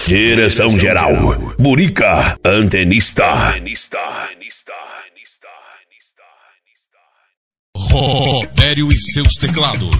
Direção geral, Burica, antenista. Robério e seus teclados.